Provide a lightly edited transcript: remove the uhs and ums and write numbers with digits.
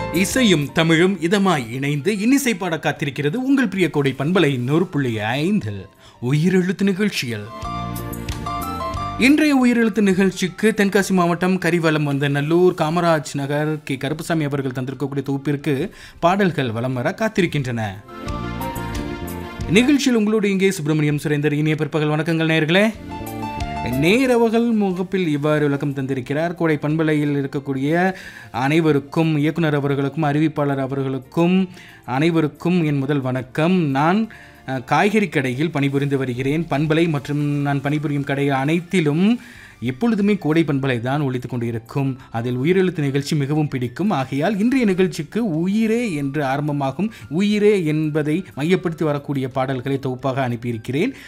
இசையும் தமிழும் இதமாய் இணைந்து இன்னிசை பாட காத்திருக்கிறது உங்கள் பிரிய கோடை பண்பலை 100.5 உயிரெழுத்து நிகழ்ச்சியில். இன்றைய உயிரெழுத்து நிகழ்ச்சிக்கு தென்காசி மாவட்டம் கரிவலம் வந்த நல்லூர் காமராஜ் நகர் கே கருப்பசாமி அவர்கள் தந்திருக்கக்கூடிய தொகுப்பிற்கு பாடல்கள் வலம் வர காத்திருக்கின்றன. நிகழ்ச்சியில் உங்களோடு இங்கே சுப்பிரமணியம் சுரேந்தர். இனிய பிற்பகல் வணக்கங்கள் நேயர்களே. நேரவர்கள் முகப்பில் இவ்வாறு விளக்கம் தந்திருக்கிறார். கோடை பண்பலையில் இருக்கக்கூடிய அனைவருக்கும், இயக்குனர் அவர்களுக்கும், அறிவிப்பாளர் அவர்களுக்கும் அனைவருக்கும் என் முதல் வணக்கம். நான் காய்கறி கடையில் பணிபுரிந்து வருகிறேன். பண்பலை மற்றும் நான் பணிபுரியும் கடை அனைத்திலும் எப்பொழுதுமே கோடை பண்பலை தான் ஒலித்துக் கொண்டிருக்கும். அதில் உயிரெழுத்து நிகழ்ச்சி மிகவும் பிடிக்கும். ஆகையால் இன்றைய நிகழ்ச்சிக்கு உயிரே என்று ஆரம்பமாகும் உயிரே என்பதை மையப்படுத்தி வரக்கூடிய பாடல்களை தொகுப்பாக அனுப்பியிருக்கிறேன்.